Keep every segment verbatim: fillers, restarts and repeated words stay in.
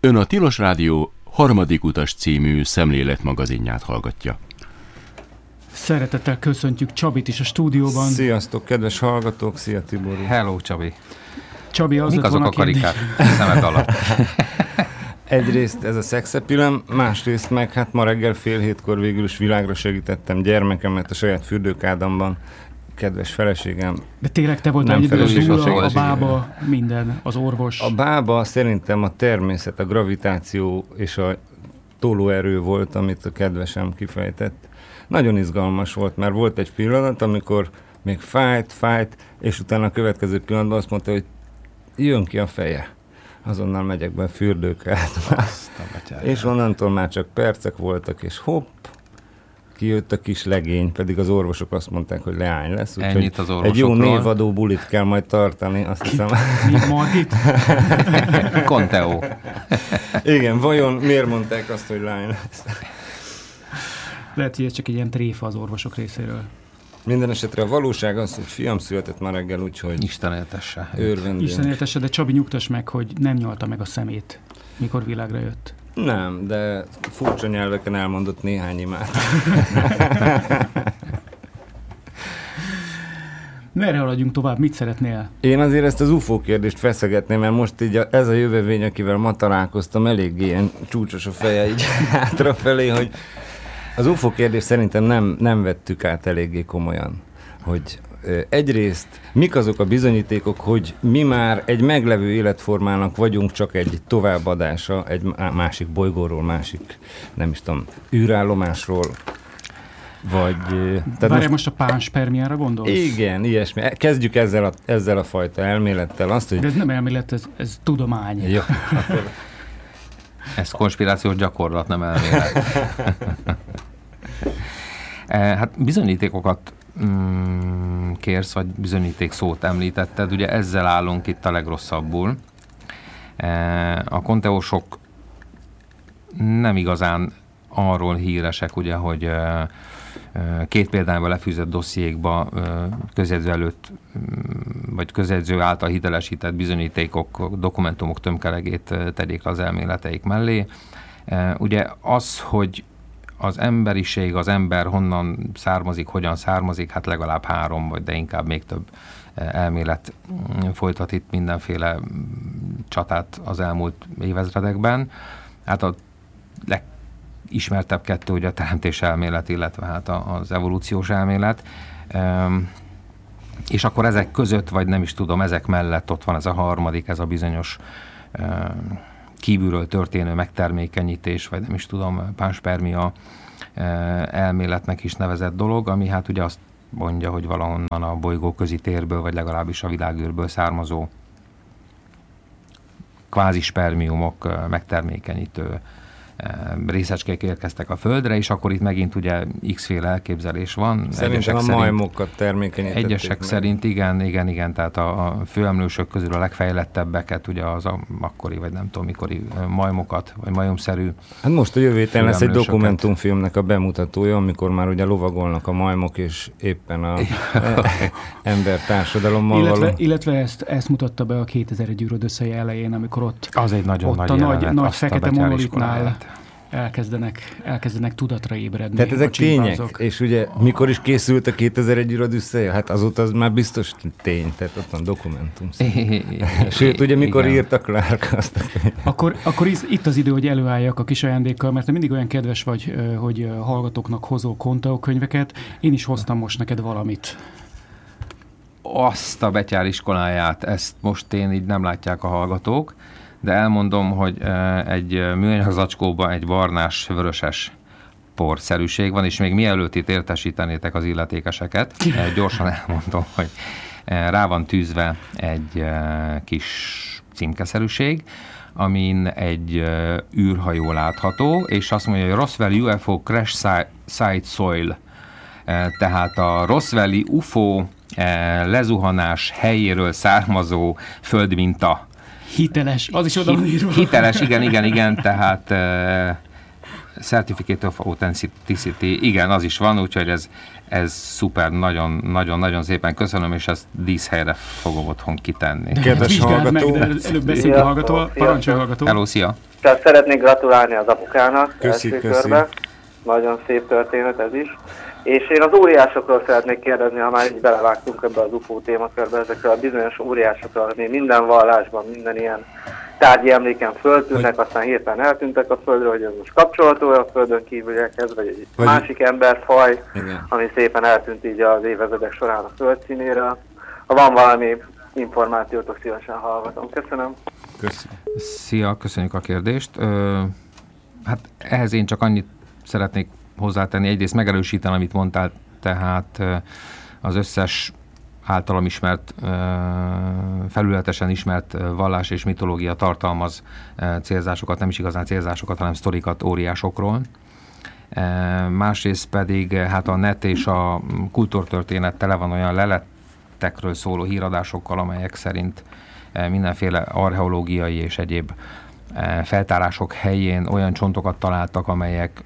Ön a Tilos Rádió Harmadik utas című szemléletmagazinját hallgatja. Szeretettel köszöntjük Csabit is a stúdióban. Sziasztok, kedves hallgatók, szia Tibor. Hello, Csabi. Csabi, az mik azok a karikák szemed alatt? Egyrészt ez a szexepilem, másrészt meg hát ma reggel fél hétkor végül is világra segítettem gyermekemet a saját fürdőkádamban. Kedves feleségem. De tényleg te voltál egyedül, a, a bába, minden, az orvos. A bába szerintem a természet, a gravitáció és a tolóerő volt, amit a kedvesem kifejtett. Nagyon izgalmas volt, mert volt egy pillanat, amikor még fájt, fájt, és utána a következő pillanatban azt mondta, hogy jön ki a feje. Azonnal megyek be a fürdőkádba. És onnantól már csak percek voltak, és hopp, kijött a kis legény, pedig az orvosok azt mondták, hogy leány lesz. Ennyit az orvosokról. Egy jó névadó bulit kell majd tartani, azt hiszem. Mi Margit? Conteo. Igen, vajon miért mondták azt, hogy lány lesz? Lehet, hogy ez csak egy ilyen tréfa az orvosok részéről. Minden esetre a valóság az, hogy fiam született már reggel, úgyhogy Isten éltesse. Örvendünk. Isten éltesse, de Csabi, nyugtass meg, hogy nem nyalta meg a szemét, mikor világra jött. Nem, de furcsa nyelveken elmondott néhány imát. Merre haladjunk tovább? Mit szeretnél? Én azért ezt az u f o kérdést feszegetném, mert most így a, ez a jövővény, akivel ma találkoztam, eléggé ilyen csúcsos a feje így hátrafelé, hogy az u f o kérdést szerintem nem, nem vettük át eléggé komolyan. Hogy ö, egyrészt mik azok a bizonyítékok, hogy mi már egy meglevő életformának vagyunk, csak egy továbbadása egy másik bolygóról, másik, nem is tudom, űrállomásról, vagy... Várjál, most, most a pánspermiára gondolsz? Igen, ilyesmi. Kezdjük ezzel a, ezzel a fajta elmélettel. Azt, hogy... De ez nem elmélet, ez, ez tudomány. Jó, akkor... Ez konspirációs gyakorlat, nem elmélet. Hát bizonyítékokat mm, kérsz, vagy bizonyíték szót említetted, ugye ezzel állunk itt a legrosszabbul. A konteósok nem igazán arról híresek, ugye, hogy két példányban lefűzött dossziékba közjegyző előtt, vagy közjegyző által hitelesített bizonyítékok, dokumentumok tömkelegét tegyék le az elméleteik mellé. Ugye az, hogy az emberiség, az ember honnan származik, hogyan származik, hát legalább három, vagy de inkább még több elmélet folytat itt mindenféle csatát az elmúlt évezredekben. Hát a legismertebb kettő ugye a teremtés elmélet, illetve hát az evolúciós elmélet. És akkor ezek között, vagy nem is tudom, ezek mellett ott van ez a harmadik, ez a bizonyos kívülről történő megtermékenyítés, vagy nem is tudom, pánspermia elméletnek is nevezett dolog, ami hát ugye azt mondja, hogy valahonnan a bolygóközi térből, vagy legalábbis a világűrből származó kvázi spermiumok megtermékenyítő részecskék érkeztek a Földre, és akkor itt megint ugye x-féle elképzelés van. Szerintem a majmokat termékenyítették. Egyesek meg. szerint igen, igen, igen, tehát a, a főemlősök közül a legfejlettebbeket, ugye az a akkori, vagy nem tudom mikori majmokat, vagy majomszerű. Hát most a jövő héten lesz egy dokumentumfilmnek a bemutatója, amikor már ugye lovagolnak a majmok, és éppen a ember társadalommal illetve, való. Illetve ezt, ezt mutatta be a kétezer-egy űrodösszei elején, amikor ott, az egy nagyon ott nagy a jelenet, nagy, nagy fekete monolitnál elkezdenek, elkezdenek tudatra ébredni. Tehát ezek tények, és ugye oh. mikor is készült a kétezer-egy űrodüsszeje? Hát azóta az már biztos tény, tehát ott van dokumentum. Sőt, ugye mikor igen. írta Clark azt a Akkor, akkor itt az idő, hogy előálljak a kis ajándékkal, mert te mindig olyan kedves vagy, hogy hallgatóknak hozol Conteo könyveket. Én is hoztam most neked valamit. Azt a betyár iskoláját, ezt most én így nem látják a hallgatók, de elmondom, hogy egy műanyag zacskóban egy barnás, vöröses porszerűség van, és még mielőtt itt értesítenétek az illetékeseket, gyorsan elmondom, hogy rá van tűzve egy kis címkeszerűség, amin egy űrhajó látható, és azt mondja, hogy Roswell u ef o Crash Site Soil, tehát a Roswelli u f o lezuhanás helyéről származó földminta. Hiteles, az is oda van írva. Hiteles, igen, igen, igen, tehát e, Certificate of Authenticity, igen, az is van, úgyhogy ez, ez szuper, nagyon-nagyon szépen köszönöm, és ezt díszhelyre fogom otthon kitenni. Kedves hallgató! Meg, de előbb beszélünk a hallgatóval. Parancsolj, hallgató! Hello, szia! Tehát szeretnék gratulálni az apukának köszi, első köszi. körbe. Nagyon szép történet ez is. És én az óriásokról szeretnék kérdezni, ha már így belevágtunk ebbe az ufó témakörbe, ezekről a bizonyos óriásokról, ami minden vallásban, minden ilyen tárgyi emléken föltűnnek, aztán hirtelen eltűntek a földről, hogy ez most kapcsolható a földön kívüliekhez, vagy egy vagy másik emberfaj, igen, ami szépen eltűnt így az évezredek során a földszínéről. Ha van valami információtok, szívesen hallgatom. Köszönöm. Köszönöm. Szia, köszönjük a kérdést. Ö, hát ehhez én csak annyit szeretnék hozzátenni, egyrészt megerősíteni, amit mondtál, tehát az összes általam ismert, felületesen ismert vallás és mitológia tartalmaz célzásokat, nem is igazán célzásokat, hanem sztorikat óriásokról. Másrészt pedig hát a net és a kultúrtörténet tele van olyan leletekről szóló híradásokkal, amelyek szerint mindenféle archeológiai és egyéb feltárások helyén olyan csontokat találtak, amelyek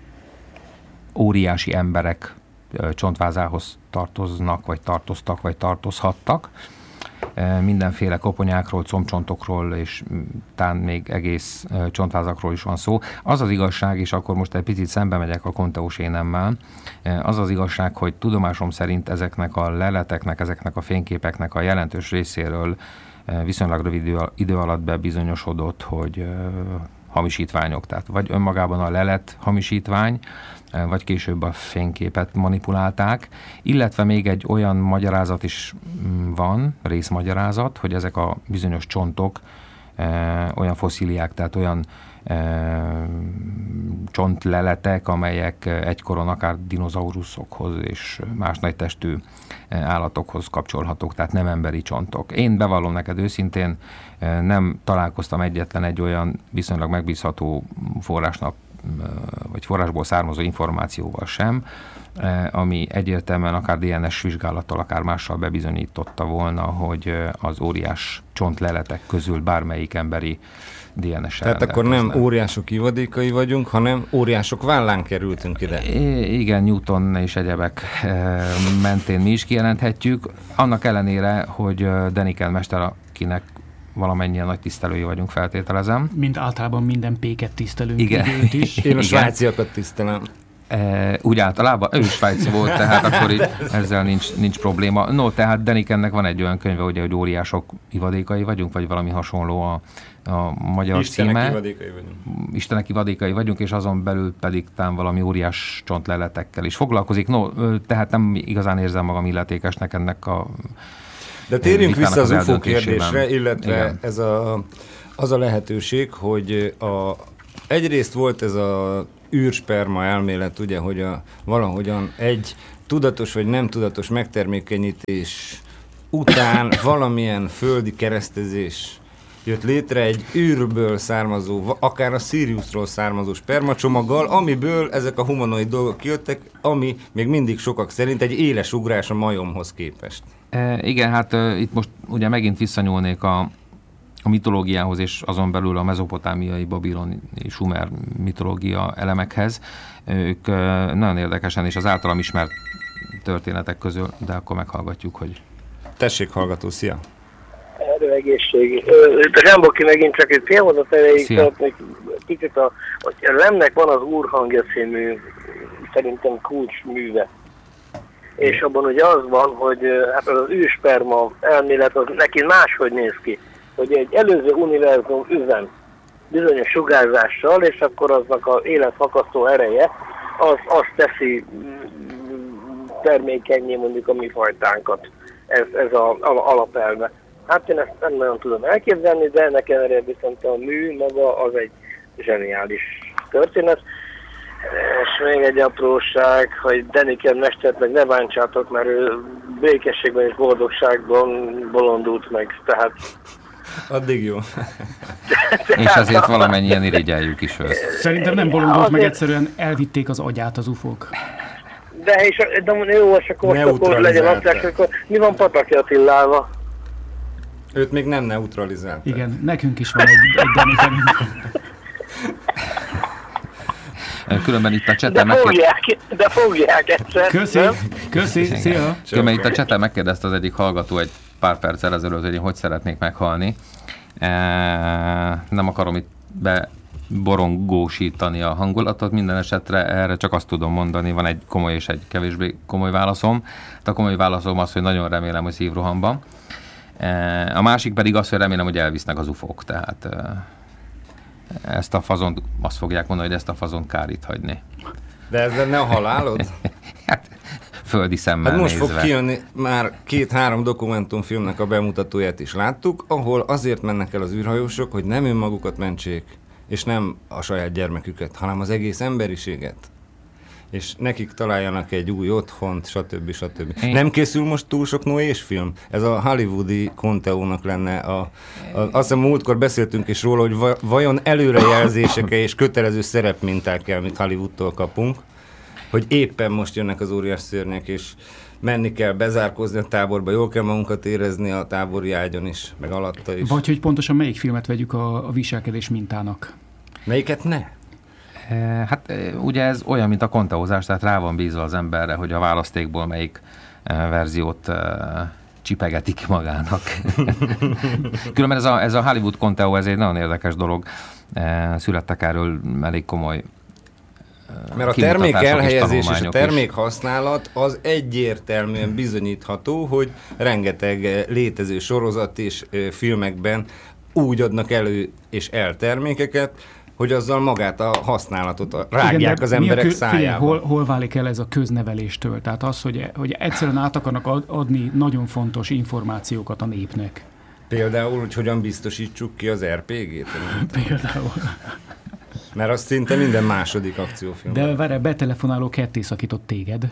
óriási emberek csontvázához tartoznak, vagy tartoztak, vagy tartozhattak. Mindenféle koponyákról, combcsontokról, és talán még egész csontvázakról is van szó. Az az igazság, és akkor most egy picit szembe megyek a Conteós énemmel, az az igazság, hogy tudomásom szerint ezeknek a leleteknek, ezeknek a fényképeknek a jelentős részéről viszonylag rövid idő alatt bebizonyosodott, hogy hamisítványok, tehát vagy önmagában a lelet hamisítvány, vagy később a fényképet manipulálták, illetve még egy olyan magyarázat is van, részmagyarázat, hogy ezek a bizonyos csontok e, olyan fosszíliák, tehát olyan e, csontleletek, amelyek egykoron akár dinoszauruszokhoz és más nagytestű állatokhoz kapcsolhatók, tehát nem emberi csontok. Én bevallom neked őszintén, nem találkoztam egyetlen egy olyan viszonylag megbízható forrásnak, vagy forrásból származó információval sem, ami egyértelműen akár dé en es vizsgálattal, akár mással bebizonyította volna, hogy az óriás csontleletek közül bármelyik emberi dé en es-sel Tehát akkor nem óriások ivadékai vagyunk, hanem óriások vállán kerültünk ide. I- igen, Newton és egyebek mentén mi is kijelenthetjük. Annak ellenére, hogy Deniken mester, akinek valamennyien nagy tisztelői vagyunk, feltételezem. Mint általában minden péket tisztelünk. Igen. Is. Én a svájciakat tisztelem. E, úgy általában, ő is svájci volt, tehát akkor így ezzel nincs, nincs probléma. No, tehát Denikennek van egy olyan könyve, ugye, hogy óriások ivadékai vagyunk, vagy valami hasonló a, a magyar Istenek címe. ivadékai vagyunk. Istenek ivadékai vagyunk, és azon belül pedig talán valami óriás csontleletekkel is foglalkozik. No, tehát nem igazán érzem magam illetékesnek ennek a De térjünk vissza az, az ufó eldöntésében. kérdésre, illetve Igen. ez a, az a lehetőség, hogy a, egyrészt volt ez a űrsperma elmélet, ugye, hogy a, valahogyan egy tudatos vagy nem tudatos megtermékenyítés után valamilyen földi keresztezés jött létre egy űrből származó, akár a Siriusról származó spermacsomaggal, amiből ezek a humanoid dolgok kijöttek, ami még mindig sokak szerint egy éles ugrás a majomhoz képest. E, igen, hát e, itt most ugye megint visszanyúlnék a, a mitológiához, és azon belül a mezopotámiai, babiloni, sumer mitológia elemekhez. Ők e, nagyon érdekesen, és az általam ismert történetek közül, de akkor meghallgatjuk, hogy... Tessék, hallgató, szia! Erő egészség. Itt a Zsámboki megint csak egy fél mondat erejéig szeretnék kicsit a, a Lemnek van az Úrhangja című szerintem kulcsműve. És abban ugye az van, hogy hát az űrsperma elmélet az neki máshogy néz ki, hogy egy előző univerzum üzem bizonyos sugárzással, és akkor aznak az életfakasztó ereje az azt teszi termékenyé mondjuk a mi fajtánkat. Ez, ez az alapelve. Hát én ezt nem nagyon tudom elképzelni, de ennek ellenére viszont a mű maga az egy zseniális történet. És még egy apróság, hogy Deniken mestert meg ne bántsátok, mert ő békességben és boldogságban bolondult meg, tehát... Addig jó. És azért valamennyien irigyeljük is őt. Szerintem nem bolondult meg, egyszerűen elvitték az agyát az ufók. De, és, de jó, és akkor most akkor legyen apróság, akkor mi van Pataki Attilával? Őt még nem neutralizálták. Igen, nekünk is van egy, egy Denikenünk. Különben itt a cseten de fogják, de fogják egyszer. Köszi, köszi, szia! Különben itt a cseten megkérdezte az egyik hallgató egy pár perccel ezelőtt, hogy én hogy szeretnék meghalni. E, nem akarom itt beborongósítani a hangulatot, minden esetre erre csak azt tudom mondani, van egy komoly és egy kevésbé komoly válaszom. A komoly válaszom az, hogy nagyon remélem, hogy szívrohamban. E, a másik pedig az, hogy remélem, hogy elvisznek az ufók, tehát e, ezt a fazont, azt fogják mondani, hogy ezt a fazont kár itt hagyni. De ez lenne a halálod? Hát, földi szemmel hát most nézve. fog kijönni, már két-három dokumentumfilmnek a bemutatóját is láttuk, ahol azért mennek el az űrhajósok, hogy nem önmagukat mentsék, és nem a saját gyermeküket, hanem az egész emberiséget. És nekik találjanak egy új otthont, stb. stb. Én... Nem készül most túl sok Noés film? Ez a hollywoodi Conteónak lenne a, a... Azt hiszem múltkor beszéltünk is róla, hogy vajon előrejelzéseke és kötelező szerepminták kell, amit Hollywoodtól kapunk, hogy éppen most jönnek az óriás szörnyek, és menni kell, bezárkózni a táborba, jól kell magunkat érezni a tábori ágyon is, meg alatta is. Vagy hogy pontosan melyik filmet vegyük a, a viselkedés mintának? Melyiket ne? Hát ugye ez olyan, mint a konteózás, tehát rá van bízva az emberre, hogy a választékból melyik verziót csipegeti ki magának. Különben ez a, ez a Hollywood konteó, ez egy nagyon érdekes dolog. Születtek erről elég komoly mert a termék elhelyezés és a termék használat az egyértelműen bizonyítható, hogy rengeteg létező sorozat és filmekben úgy adnak elő és el termékeket, hogy azzal magát a használatot rágják. Igen, az emberek kö... szájába. Hol, hol válik el ez a közneveléstől? Tehát az, hogy, hogy egyszerűen át akarnak adni nagyon fontos információkat a népnek. Például, hogy hogyan biztosítsuk ki az er pé gét? Például. Mert az szinte minden második akciófilm. De várj, betelefonáló ketté szakított téged.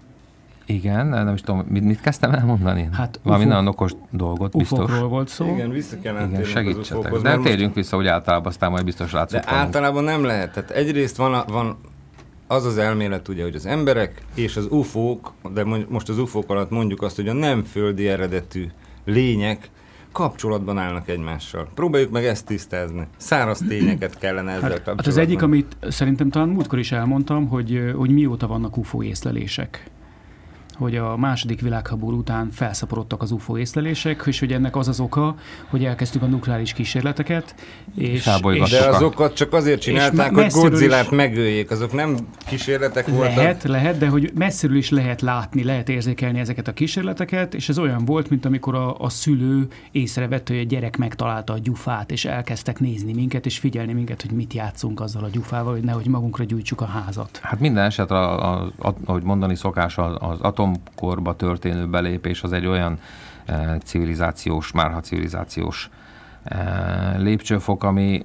Igen, nem is tudom, mit, mit kezdtem elmondani? Hát valami nagyon okos dolgot, biztos. ufókról volt szó. Igen, vissza kellene Igen, térnünk az ufókhoz. De térjünk vissza, hogy általában aztán majd biztos látszott. De valamit. Általában nem lehet. Tehát egyrészt van, a, van az az elmélet, ugye, hogy az emberek és az ufók, de most az ufók alatt mondjuk azt, hogy a nem földi eredetű lények kapcsolatban állnak egymással. Próbáljuk meg ezt tisztázni. Száraz tényeket kellene ezzel hát, kapcsolatban. Hát az egyik, amit szerintem talán múltkor is elmondtam, hogy, hogy mióta vannak ufó észlelések. Hogy a második világháború után felszaporodtak az ufó észlelések, és hogy ennek az az oka, hogy elkezdtük a nukleáris kísérleteket. És, és de azokat csak azért csinálták, hogy Godzillát megöljék, azok nem kísérletek voltak. Lehet, lehet, de hogy messziről is lehet látni, lehet érzékelni ezeket a kísérleteket, és ez olyan volt, mint amikor a, a szülő észrevette, hogy a gyerek megtalálta a gyufát, és elkezdtek nézni minket, és figyelni minket, hogy mit játszunk azzal a gyufával, hogy nehogy magunkra gyújtsuk a házat. Hát minden esetre, ahogy mondani szokás, az atomkorba történő belépés az egy olyan e, civilizációs, márha civilizációs e, lépcsőfok, ami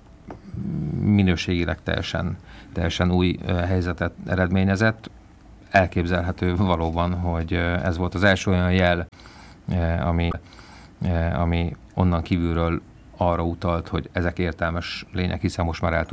minőségileg teljesen, teljesen új e, helyzetet eredményezett. Elképzelhető valóban, hogy ez volt az első olyan jel, e, ami, e, ami onnan kívülről arra utalt, hogy ezek értelmes lények, hiszen most már el tudjuk